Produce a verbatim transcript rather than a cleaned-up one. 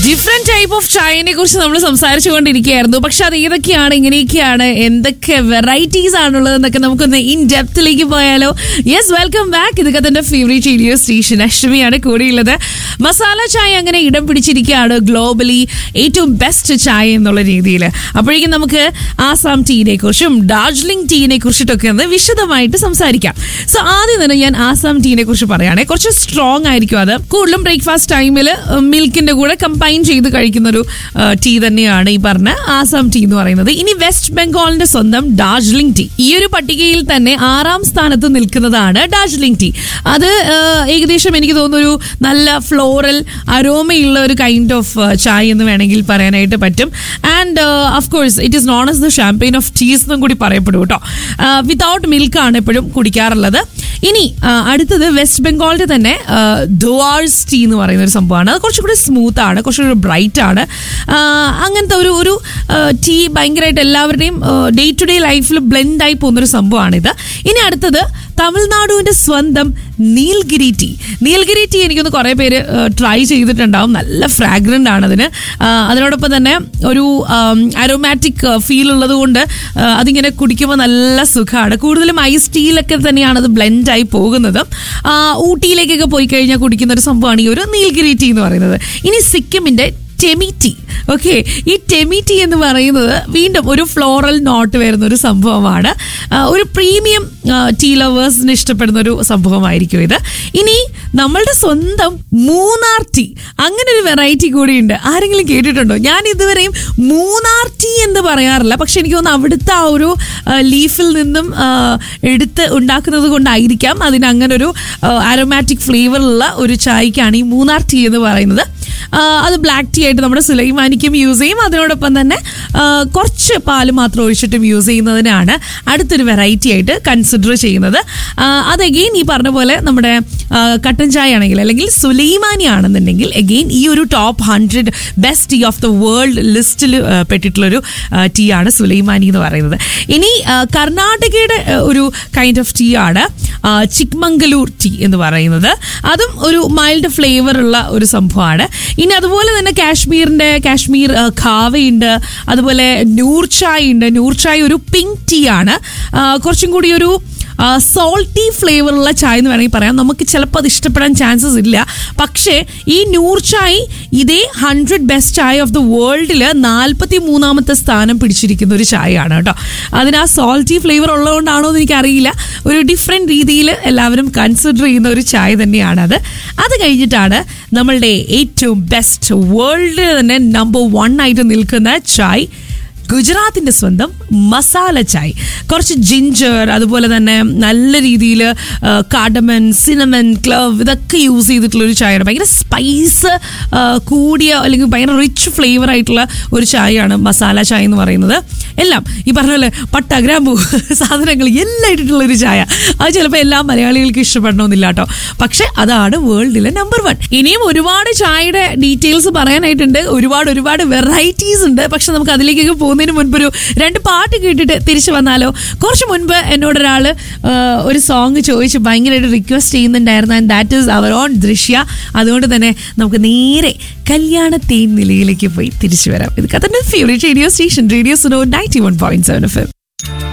Different type of ചായനെ കുറിച്ച് നമ്മൾ സംസാരിച്ചുകൊണ്ടിരിക്കുകയായിരുന്നു. പക്ഷെ അത് ഏതൊക്കെയാണ്, എങ്ങനെയൊക്കെയാണ്, എന്തൊക്കെ വെറൈറ്റീസ് ആണുള്ളത് എന്നൊക്കെ നമുക്കൊന്ന് ഇൻ ഡെപ്തിലേക്ക് പോയാലോ? Yes, welcome back. ഇതൊക്കെ തന്റെ ഫേവറേറ്റ് റേഡിയോ സ്റ്റേഷൻ അഷ്ടമിയാണ് കൂടെയുള്ളത്. മസാല ചായ അങ്ങനെ ഇടം പിടിച്ചിരിക്കുകയാണ് ഗ്ലോബലി ഏറ്റവും ബെസ്റ്റ് ചായ എന്നുള്ള രീതിയിൽ. അപ്പോഴേക്കും നമുക്ക് ആസാം ടീനെ കുറിച്ചും ഡാർജിലിംഗ് ടീനെ കുറിച്ചിട്ടൊക്കെ ഒന്ന് വിശദമായിട്ട് സംസാരിക്കാം. സോ ആദ്യം തന്നെ ഞാൻ ആസാം ടീനെ കുറിച്ച് പറയുകയാണെ, കുറച്ച് സ്ട്രോങ് ആയിരിക്കും. അത് കൂടുതലും ബ്രേക്ക്ഫാസ്റ്റ് ടൈമിൽ മിൽക്കിന്റെ കൂടെ കമ്പൈൻ ചെയ്ത് കഴിക്കുന്ന ഒരു ടീ തന്നെയാണ് ഈ പറഞ്ഞ ആസാം ടീ എന്ന് പറയുന്നത്. ഇനി വെസ്റ്റ് ബംഗാളിന്റെ സ്വന്തം ഡാർജിലിംഗ് ടീ, ഈ ഒരു പട്ടികയിൽ തന്നെ ആറാം സ്ഥാനത്ത് നിൽക്കുന്നതാണ് ഡാർജിലിംഗ് ടീ. അത് ഏകദേശം എനിക്ക് തോന്നുന്നു ഒരു നല്ല ഫ്ലോറൽ അരോമയുള്ള ഒരു കൈൻഡ് ഓഫ് ചായ എന്ന് വേണമെങ്കിൽ പറയാനായിട്ട് പറ്റും. And of course it is known as the champagne of ടീസ് എന്നും കൂടി പറയപ്പെടും കേട്ടോ. വിതൗട്ട് മിൽക്കാണ് എപ്പോഴും കുടിക്കാറുള്ളത്. ഇനി അടുത്തത് വെസ്റ്റ് ബംഗാളിന്റെ തന്നെ ദുവാർസ് ടീ എന്ന് പറയുന്ന ഒരു സംഭവമാണ്. അത് കുറച്ചുകൂടി സ്മൂത്ത് ആണ്, കുറച്ചുകൂടി ബ്രൈറ്റ് ആണ്. അങ്ങനത്തെ ഒരു ഒരു ടീ ഭയങ്കരമായിട്ട് എല്ലാവരുടെയും ഡേ ടു ഡേ ലൈഫിൽ ബ്ലെൻഡ് ആയി പോകുന്നൊരു സംഭവമാണിത്. ഇനി അടുത്തത് തമിഴ്നാടുവിന്റെ സ്വന്തം നീൽഗിരി ടീ. നീൽഗിരി ടീ എനിക്കൊന്ന് കുറേ പേര് ട്രൈ ചെയ്തിട്ടുണ്ടാവും. നല്ല ഫ്രാഗ്രൻ്റ് ആണ് അതിന്. അതിനോടൊപ്പം തന്നെ ഒരു അരോമാറ്റിക് ഫീൽ ഉള്ളത് കൊണ്ട് അതിങ്ങനെ കുടിക്കുമ്പോൾ നല്ല സുഖമാണ്. കൂടുതലും ഐസ് ടീയിലൊക്കെ തന്നെയാണ് അത് ബ്ലെൻഡ് ആയി പോകുന്നത്. ഊട്ടിയിലേക്കൊക്കെ പോയി കഴിഞ്ഞാൽ കുടിക്കുന്ന ഒരു സംഭവമാണ് ഈ ഒരു നീൽഗിരി ടീ എന്ന് പറയുന്നത്. ഇനി സിക്കിമിന്റെ ടെമി ടീ. ഓക്കെ, ഈ ടെമി ടീ എന്ന് പറയുന്നത് വീണ്ടും ഒരു ഫ്ലോറൽ നോട്ട് വരുന്ന ഒരു സംഭവമാണ്. ഒരു പ്രീമിയം ടീ ലവേഴ്സിന് ഇഷ്ടപ്പെടുന്ന ഒരു സംഭവമായിരിക്കും ഇത്. ഇനി നമ്മളുടെ സ്വന്തം മൂന്നാർ ടീ, അങ്ങനെ ഒരു വെറൈറ്റി കൂടിയുണ്ട്. ആരെങ്കിലും കേട്ടിട്ടുണ്ടോ? ഞാൻ ഇതുവരെയും മൂന്നാർ ടീ എന്ന് പറയാറില്ല. പക്ഷെ എനിക്ക് തോന്നുന്നു അവിടുത്തെ ആ ഒരു ലീഫിൽ നിന്നും എടുത്ത് ഉണ്ടാക്കുന്നത് കൊണ്ടായിരിക്കാം അതിന് അങ്ങനെ ഒരു അരോമാറ്റിക് ഫ്ലേവറുള്ള ഒരു ചായക്കാണ് ഈ മൂന്നാർ ടീ എന്ന് പറയുന്നത്. അത് ബ്ലാക്ക് ടീ ആയിട്ട് നമ്മുടെ സുലൈമാനിക്കും യൂസ് ചെയ്യും. അതിനോടൊപ്പം തന്നെ കുറച്ച് പാല് മാത്രം ഒഴിച്ചിട്ടും യൂസ് ചെയ്യുന്നതിനാണ് അടുത്തൊരു വെറൈറ്റി ആയിട്ട് കൺസിഡർ ചെയ്യുന്നത്. അത് അഗെയിൻ ഈ പറഞ്ഞ പോലെ നമ്മുടെ കട്ടൻ ചായ ആണെങ്കിൽ അല്ലെങ്കിൽ സുലൈമാനി ആണെന്നുണ്ടെങ്കിൽ അഗെയിൻ ഈ ഒരു top hundred best tea of the world ലിസ്റ്റിൽ പെട്ടിട്ടുള്ളൊരു ടീ ആണ് സുലൈമാനി എന്ന് പറയുന്നത്. ഇനി കർണാടകയുടെ ഒരു കൈൻഡ് ഓഫ് ടീ ആണ് ചിക്മംഗലൂർ ടീ എന്ന് പറയുന്നത്. അതും ഒരു മൈൽഡ് ഫ്ലേവർ ഉള്ള ഒരു സംഭവമാണ്. ഇനി അതുപോലെ തന്നെ കാശ്മീരിന്റെ കാശ്മീർ ഖാവയുണ്ട്, അതുപോലെ നൂർ ചായ് ഉണ്ട്. നൂർ ചായ് ഒരു പിങ്ക് ടീ ആണ്. കുറച്ചും കൂടി ഒരു സോൾട്ടി ഫ്ലേവറുള്ള ചായ എന്ന് വേണമെങ്കിൽ പറയാം. നമുക്ക് ചിലപ്പോൾ അത് ഇഷ്ടപ്പെടാൻ ചാൻസസ് ഇല്ല. പക്ഷേ ഈ നൂർ ചായ് ഇതേ ഹൺഡ്രഡ് ബെസ്റ്റ് ചായ ഓഫ് ദ വേൾഡിൽ നാൽപ്പത്തി മൂന്നാമത്തെ സ്ഥാനം പിടിച്ചിരിക്കുന്ന ഒരു ചായയാണ് കേട്ടോ. അതിന് ആ സോൾട്ടി ഫ്ലേവർ ഉള്ളതുകൊണ്ടാണോ എന്ന് എനിക്കറിയില്ല. ഒരു ഡിഫറെൻറ്റ് രീതിയിൽ എല്ലാവരും കൺസിഡർ ചെയ്യുന്ന ഒരു ചായ തന്നെയാണ് അത്. അത് കഴിഞ്ഞിട്ടാണ് നമ്മളുടെ ഏറ്റവും ബെസ്റ്റ് വേൾഡിൽ തന്നെ നമ്പർ വൺ ആയിട്ട് നിൽക്കുന്ന ചായ്, ഗുജറാത്തിന്റെ സ്വന്തം മസാല ചായ്. കുറച്ച് ജിഞ്ചർ, അതുപോലെ തന്നെ നല്ല രീതിയിൽ കാർഡമൻ, സിനമൻ, ക്ലവ് ഇതൊക്കെ യൂസ് ചെയ്തിട്ടുള്ളൊരു ചായയാണ്. ഭയങ്കര സ്പൈസ് കൂടിയ അല്ലെങ്കിൽ ഭയങ്കര റിച്ച് ഫ്ലേവർ ആയിട്ടുള്ള ഒരു ചായയാണ് മസാല ചായ എന്ന് പറയുന്നത്. എല്ലാം ഈ പറഞ്ഞ പോലെ പട്ട, ഗ്രാമ്പൂ സാധനങ്ങൾ എല്ലാം ഇട്ടിട്ടുള്ളൊരു ചായ. അത് ചിലപ്പോൾ എല്ലാ മലയാളികൾക്കും ഇഷ്ടപ്പെടണമെന്നില്ല കേട്ടോ. പക്ഷെ അതാണ് വേൾഡിലെ നമ്പർ വൺ. ഇനിയും ഒരുപാട് ചായയുടെ ഡീറ്റെയിൽസ് പറയാനായിട്ടുണ്ട്. ഒരുപാട് ഒരുപാട് വെറൈറ്റീസ് ഉണ്ട്. പക്ഷെ നമുക്ക് അതിലേക്കൊക്കെ പോകുന്നതിന് മുൻപൊരു രണ്ട് പാട്ട് കേട്ടിട്ട് തിരിച്ചു വന്നാലോ? കുറച്ച് മുൻപ് എന്നോടൊരാൾ ഒരു സോങ് ചോദിച്ച് ഭയങ്കരമായിട്ട് റിക്വസ്റ്റ് ചെയ്യുന്നുണ്ടായിരുന്നു. And that is our on ദൃശ്യ. അതുകൊണ്ട് തന്നെ നമുക്ക് നേരെ കല്യാണ തേൻ നിലയിലേക്ക് പോയി തിരിച്ചു വരാം. ഇത് കഥന്റെ favourite radio station radio Suno ninety one point seven F M.